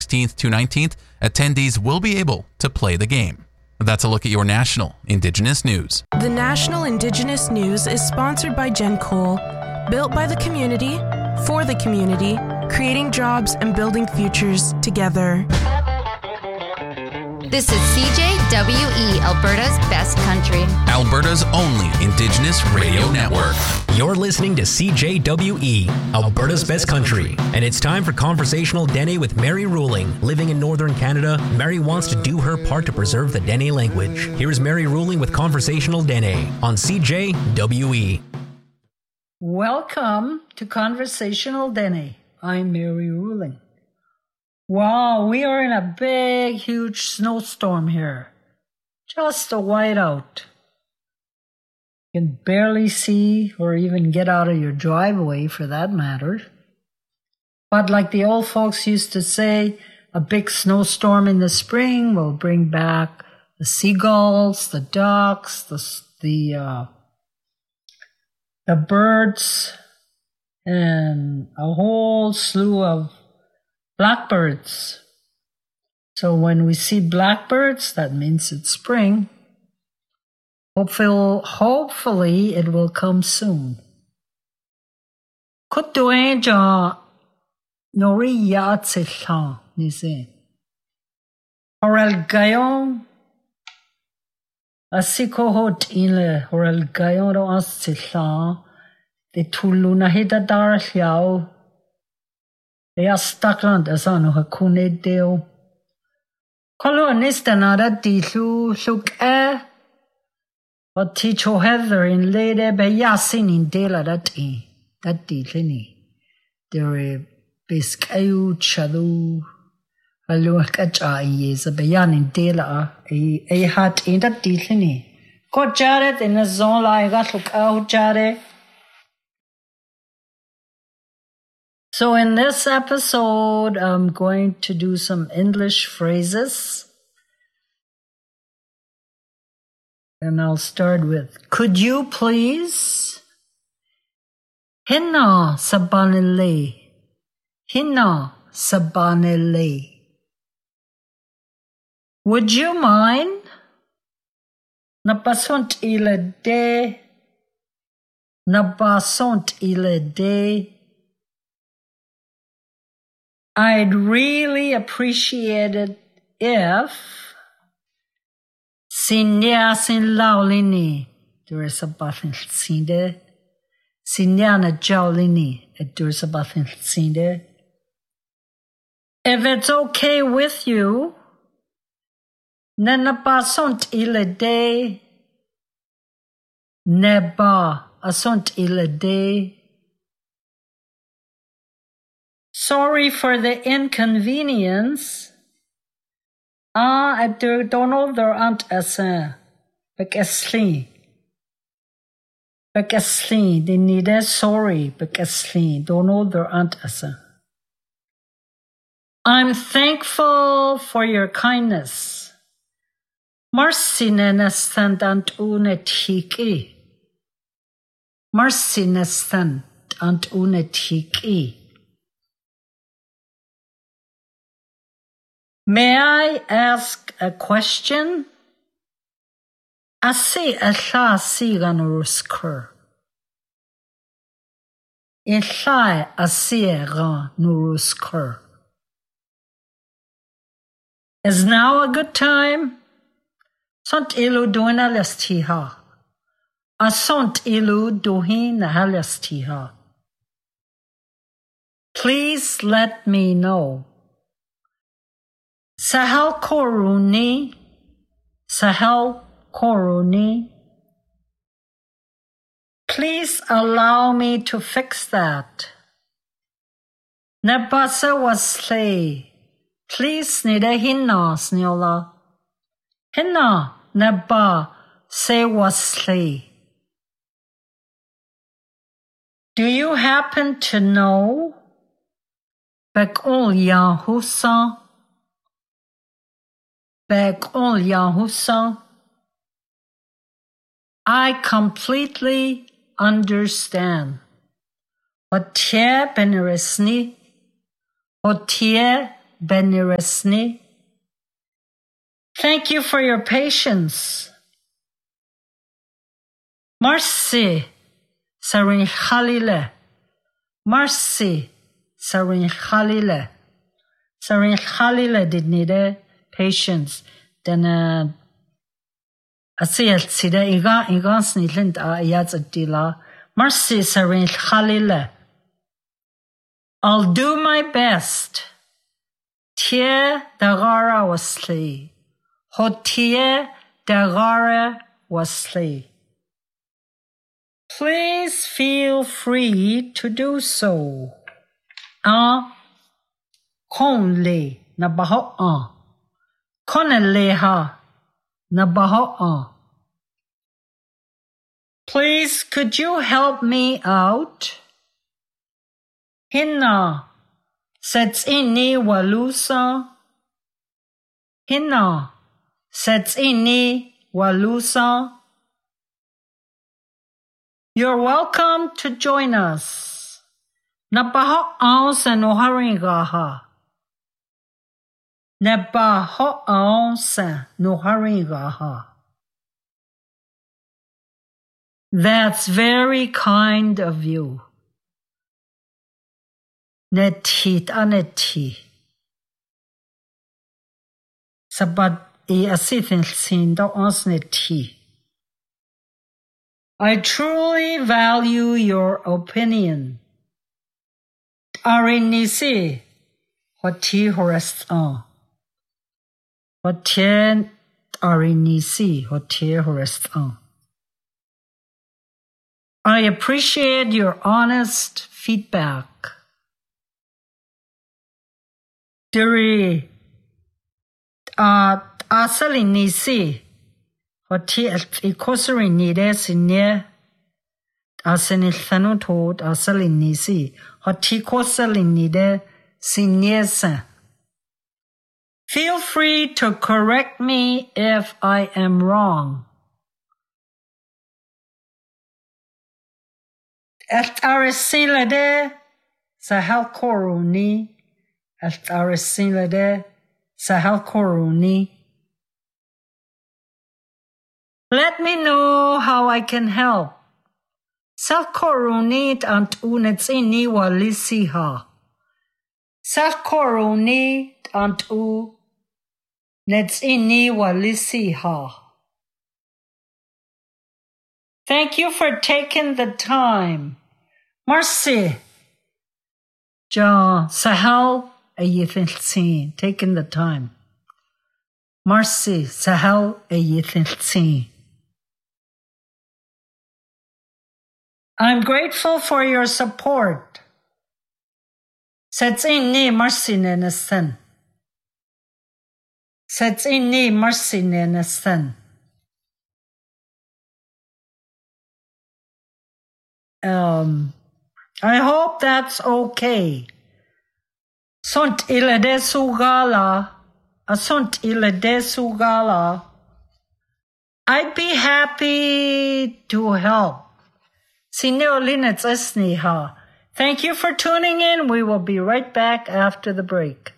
16th to 19th, attendees will be able to play the game. That's a look at your national Indigenous news. The National Indigenous News is sponsored by Gen Cole, built by the community, for the community, creating jobs and building futures together. This is CJWE, Alberta's best country. Alberta's only Indigenous radio network. You're listening to CJWE, Alberta's best country. And it's time for Conversational Dene with Mary Ruling. Living in Northern Canada, Mary wants to do her part to preserve the Dene language. Here's Mary Ruling with Conversational Dene on CJWE. Welcome to Conversational Dene. I'm Mary Ruling. Wow, we are in a big, huge snowstorm here. Just a whiteout. You can barely see or even get out of your driveway for that matter. But like the old folks used to say, a big snowstorm in the spring will bring back the seagulls, the ducks, the birds, and a whole slew of blackbirds. So when we see blackbirds, that means it's spring. Hopefully it will come soon. Kutue ja nori ya tsila nise. Horel gayon asiko hot ile horel gayon do asila de tulu na hida dar hiao. They are stuck on the sun of a cune deal. Colonist another dilu look but teach o heather in lady be yasin in dela that dilini. There biscayu chadu a look at is a bayan in dela a hat in that dilini. Got Jared in a zone like that look out Jared. So in this episode, I'm going to do some English phrases. And I'll start with, could you please? Hinna sabanele. Hinna sabanele. Would you mind? Napasunt ile de. Napasunt ile de. I'd really appreciate it if Sinya sin laulini there's a button sinde Sinyana jaulini there's a button sinde. If it's okay with you, nana pasont ile de neba asont ile de. Sorry for the inconvenience. At der Donald der ant esse. Bekesli. Bekesli. De nide sorry. Bekesli. Donald der ant esse. I'm thankful for your kindness. Marcine nestant ant unetiki. Marcine nestant ant unetiki. May I ask a question? Asi ella sigan uruskur. Ella asiega nuruskur. Is now a good time? Sont ilu duina lestiha. Asont ilu duhina halestiha. Please let me know. Sahel Koruni. Please allow me to fix that. Nebasa was slay. Please nida hinna sniola. Hinna neba se was slay. Do you happen to know? Bekol Yahusa. Bekol Yahusa. I completely understand. Hotie beneresni. Hotie beniresni. Thank you for your patience. Marcy sarin khalile. Marcy sarin khalile. Sarin khalile did need patience. Then asiyat sida iga snitland ayats adila. Marcy sarin khalile. I'll do my best. Tie dagara wasli. Hotie dagara wasli. Please feel free to do so. Konle na baho Koneleha na baho Please, could you help me out? Hinna sets inni walusa. Hinna sets inni walusa. You're welcome to join us. Nabaho sa noharingaha. Nabaho sa noharingaha. That's very kind of you. Netit aneti. Sabat asithin sindo osneti. I truly value your opinion. Arinisi hoti horest Hotien arinisi hoti horest I appreciate your honest feedback. Diri asalinisi hoti ikosari nide sinye asenilthanu tod asalinisi hoti kosalinide sinyesa. Feel free to correct me if I am wrong. Et arisilade sahal koruni. Et arisilade sahal koruni. Let me know how I can help. Salkorunit ant unetsini walisiha. Salkorunit ant unetsini walisiha. Thank you for taking the time. Merci. Ja sahal ayithin taking the time. Merci sahal ayithin. I'm grateful for your support. Sets inni mercy nenesten. Sets inni mercy nenesten. I hope that's okay. Sunt ilade sugala. Asunt ilade sugala. I'd be happy to help. Thank you for tuning in. We will be right back after the break.